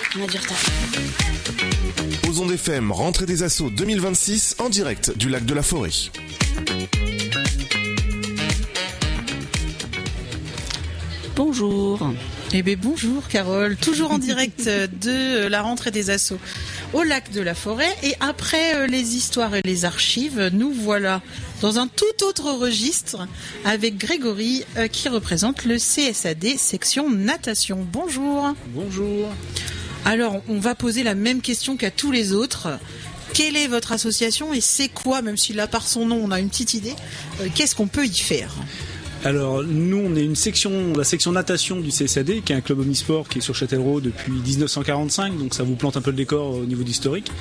On a du retard. Aux ondes FM, rentrée des Assauts 2026 en direct du lac de la Forêt. Bonjour. Eh bien bonjour Carole, toujours en direct de la rentrée des Assauts au lac de la Forêt. Et après les histoires et les archives, nous voilà dans un tout autre registre avec Grégory qui représente le CSAD section natation. Bonjour. Bonjour. Alors on va poser la même question qu'à tous les autres. Quelle est votre association et c'est quoi, même si là par son nom on a une petite idée, qu'est-ce qu'on peut y faire ? Alors nous on est la section natation du CSAD qui est un club omnisport qui est sur Châtellerault depuis 1945, donc ça vous plante un peu le décor au niveau d'historique.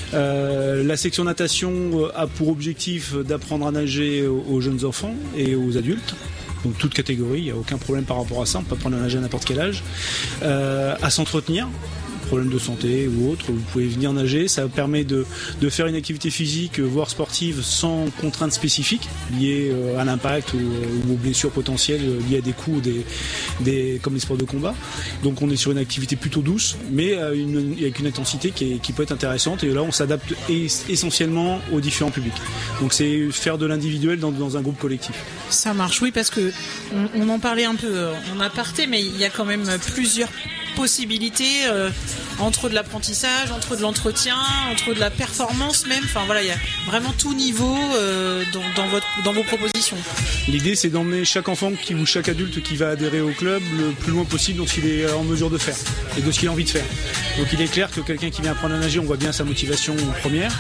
La section natation a pour objectif d'apprendre à nager aux jeunes enfants et aux adultes. Donc toute catégorie, il n'y a aucun problème par rapport à ça, on peut apprendre à nager à n'importe quel âge. À s'entretenir, problème de santé ou autre, vous pouvez venir nager. Ça permet de faire une activité physique, voire sportive, sans contraintes spécifiques liées à l'impact ou aux blessures potentielles liées à des coups comme les sports de combat. Donc on est sur une activité plutôt douce, mais avec une intensité qui peut être intéressante. Et là, on s'adapte essentiellement aux différents publics. Donc c'est faire de l'individuel dans un groupe collectif. Ça marche, oui, parce que on en parlait un peu en aparté, mais il y a quand même plusieurs possibilités entre de l'apprentissage, entre de l'entretien, entre de la performance même. Enfin voilà, il y a vraiment tout niveau dans vos propositions. L'idée, c'est d'emmener chaque enfant ou chaque adulte qui va adhérer au club le plus loin possible dans ce qu'il est en mesure de faire et de ce qu'il a envie de faire. Donc il est clair que quelqu'un qui vient apprendre à nager, on voit bien sa motivation première,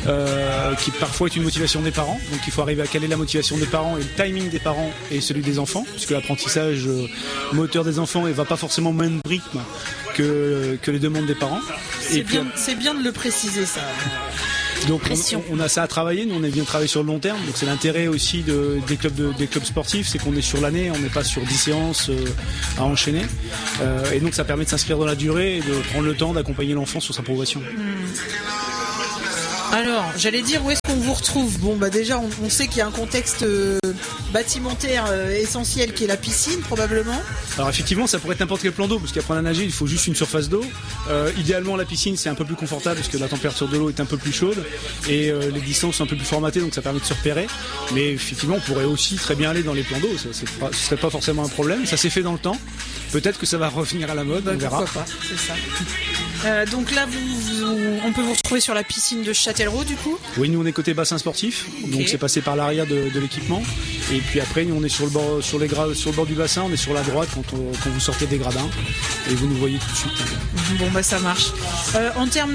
qui parfois est une motivation des parents. Donc il faut arriver à caler la motivation des parents et le timing des parents et celui des enfants, puisque l'apprentissage moteur des enfants ne va pas forcément au même rythme que les demandes des parents. C'est bien de le préciser, ça. Donc on a ça à travailler, nous on est bien travaillé sur le long terme, donc c'est l'intérêt aussi des clubs sportifs, c'est qu'on est sur l'année, on n'est pas sur 10 séances à enchaîner, et donc ça permet de s'inscrire dans la durée et de prendre le temps d'accompagner l'enfant sur sa progression. Alors, j'allais dire où est-ce qu'on vous retrouve. Bon, bah déjà, on sait qu'il y a un contexte bâtimentaire essentiel qui est la piscine, probablement. Alors effectivement, ça pourrait être n'importe quel plan d'eau, parce qu'apprendre à nager, il faut juste une surface d'eau. Idéalement, la piscine, c'est un peu plus confortable, parce que la température de l'eau est un peu plus chaude, et les distances sont un peu plus formatées, donc ça permet de se repérer. Mais effectivement, on pourrait aussi très bien aller dans les plans d'eau, ce serait pas forcément un problème. Ça s'est fait dans le temps. Peut-être que ça va revenir à la mode, on verra. Pourquoi pas, c'est ça. Donc là, on peut vous retrouver sur la piscine de Châtellerault, du coup ? Oui, nous on est côté bassin sportif, okay. Donc c'est passé par l'arrière de l'équipement. Et puis après, nous on est sur le bord du bassin, on est sur la droite quand vous sortez des gradins. Et vous nous voyez tout de suite. Bon, bah ça marche. En termes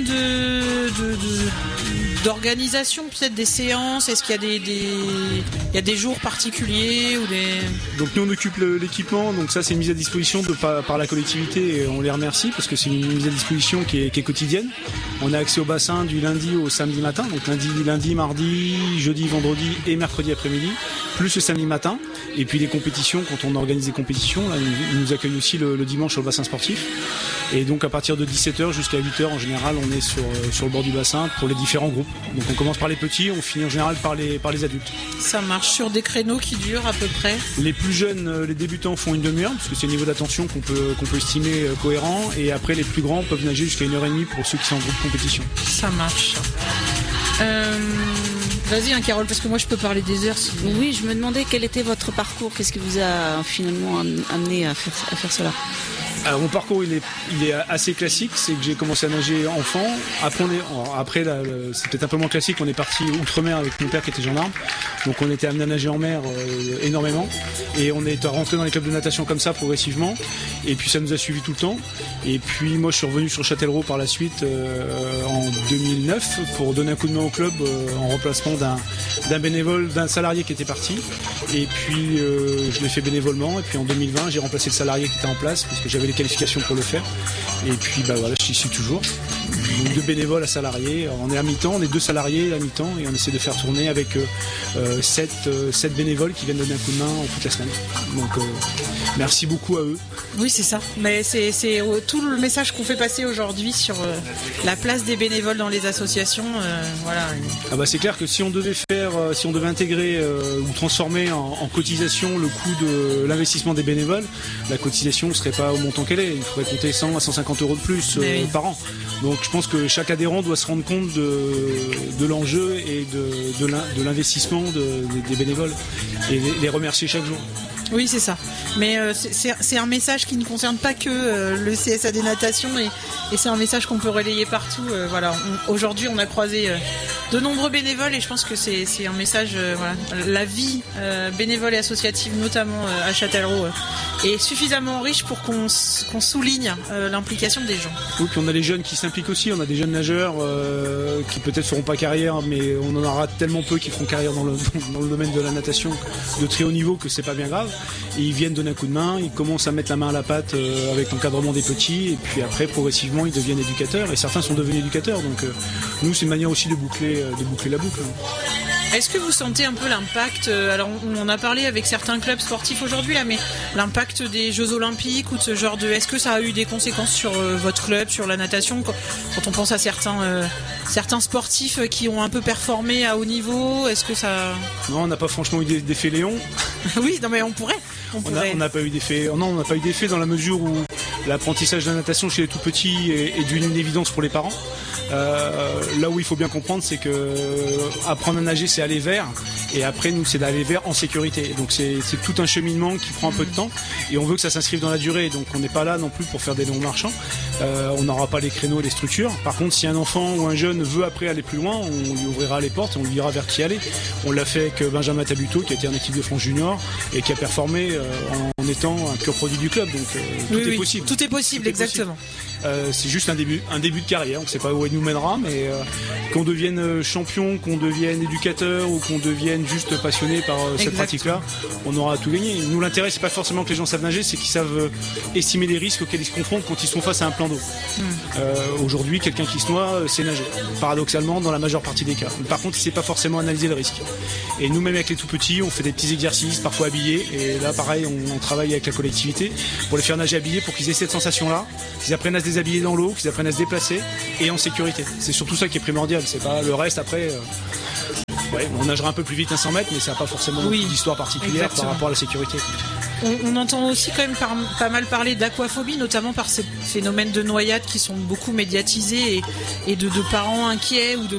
d'organisation, peut-être des séances, est-ce qu'il y a des jours particuliers ou des... Donc nous on occupe l'équipement, donc ça c'est une mise à disposition par la collectivité et on les remercie parce que c'est une mise à disposition qui est quotidienne. On a accès au bassin du lundi au samedi matin, donc lundi, mardi, jeudi, vendredi et mercredi après-midi, plus le samedi matin. Et puis les compétitions, quand on organise des compétitions, là, ils nous accueillent aussi le dimanche sur le bassin sportif. Et donc à partir de 17h jusqu'à 8h en général, on est sur le bord du bassin pour les différents groupes. Donc on commence par les petits, on finit en général par les adultes. Ça marche sur des créneaux qui durent à peu près ? Les plus jeunes, les débutants font une demi-heure, parce que c'est le niveau d'attention qu'on peut estimer cohérent. Et après les plus grands peuvent nager jusqu'à 1h30 pour ceux qui sont en groupe compétition. Ça marche. Vas-y Carole, parce que moi je peux parler des heures. Oui, je me demandais quel était votre parcours, qu'est-ce qui vous a finalement amené à faire cela ? Alors mon parcours il est assez classique, c'est que j'ai commencé à nager enfant. Après c'est peut-être un peu moins classique, on est parti outre-mer avec mon père qui était gendarme, donc on était amené à nager en mer énormément et on est rentré dans les clubs de natation comme ça progressivement et puis ça nous a suivi tout le temps. Et puis moi je suis revenu sur Châtellerault par la suite en 2009 pour donner un coup de main au club en remplacement d'un bénévole, d'un salarié qui était parti. Et puis je l'ai fait bénévolement et puis en 2020 j'ai remplacé le salarié qui était en place parce que j'avais les qualifications pour le faire. Et puis voilà, j'y suis toujours. Donc de bénévoles à salariés. On est à mi-temps, on est 2 salariés à mi-temps et on essaie de faire tourner avec 7 bénévoles qui viennent donner un coup de main toute la semaine. Donc merci beaucoup à eux. Oui, c'est ça. Mais c'est tout le message qu'on fait passer aujourd'hui sur la place des bénévoles dans les associations. Voilà. Ah bah c'est clair que si on devait intégrer ou transformer en cotisation le coût de l'investissement des bénévoles, la cotisation ne serait pas au montant qu'elle est. Il faudrait compter 100 à 150 euros de plus par an. Donc je pense que chaque adhérent doit se rendre compte de l'enjeu et de l'investissement des bénévoles et les remercier chaque jour. Oui, c'est ça. Mais c'est un message qui ne concerne pas que le CSAD natation et c'est un message qu'on peut relayer partout. Voilà. Aujourd'hui, on a croisé de nombreux bénévoles et je pense que c'est un message. Voilà. La vie bénévole et associative, notamment à Châtellerault, est suffisamment riche pour qu'on souligne l'implication des gens. Oui, puis on a les jeunes qui s'impliquent aussi. On a des jeunes nageurs qui peut-être feront pas carrière, mais on en aura tellement peu qui feront carrière dans le domaine de la natation de très haut niveau que c'est pas bien grave. Et ils viennent donner un coup de main, ils commencent à mettre la main à la pâte avec l'encadrement des petits, et puis après progressivement ils deviennent éducateurs, et certains sont devenus éducateurs. Donc nous c'est une manière aussi de boucler la boucle. Est-ce que vous sentez un peu l'impact, alors on en a parlé avec certains clubs sportifs aujourd'hui là, mais l'impact des Jeux Olympiques ou de ce genre de... Est-ce que ça a eu des conséquences sur votre club, sur la natation, quand on pense à certains sportifs qui ont un peu performé à haut niveau? Est-ce que ça... Non, on n'a pas franchement eu d'effet Léon. Oui, non mais on pourrait. On n'a pas eu d'effet. Non, on n'a pas eu d'effet dans la mesure où l'apprentissage de la natation chez les tout petits est d'une évidence pour les parents. Là où il faut bien comprendre, c'est que apprendre à nager, c'est aller vers, et après nous, c'est d'aller vers en sécurité. Donc c'est tout un cheminement qui prend un peu de temps, et on veut que ça s'inscrive dans la durée. Donc on n'est pas là non plus pour faire des longs marchands. On n'aura pas les créneaux et les structures. Par contre, si un enfant ou un jeune veut après aller plus loin, on lui ouvrira les portes et on lui dira vers qui aller. On l'a fait avec Benjamin Tabuteau, qui a été en équipe de France junior et qui a performé en étant un pur produit du club. Donc tout est possible. Tout est possible, exactement. C'est juste un début de carrière. On ne sait pas où elle nous mènera, mais qu'on devienne champion, qu'on devienne éducateur ou qu'on devienne juste passionné par cette pratique-là, on aura tout gagné. Nous, l'intérêt, c'est pas forcément que les gens savent nager, c'est qu'ils savent estimer les risques auxquels ils se confrontent quand ils sont face à un plan d'eau. Aujourd'hui, quelqu'un qui se noie, c'est nager. Paradoxalement, dans la majeure partie des cas. Par contre, il ne sait pas forcément analyser le risque. Et nous-mêmes, avec les tout petits, on fait des petits exercices, parfois habillés. Et là, pareil, on travaille avec la collectivité pour les faire nager habillés, pour qu'ils aient cette sensation-là, qu'ils apprennent à se déshabiller dans l'eau, qu'ils apprennent à se déplacer et en sécurité. C'est surtout ça qui est primordial. C'est pas le reste après. On nagera un peu plus vite un 100 mètres, mais ça n'a pas forcément d'histoire particulière par rapport à la sécurité. On entend aussi quand même pas mal parler d'aquaphobie, notamment par ces phénomènes de noyades qui sont beaucoup médiatisés et de parents inquiets ou de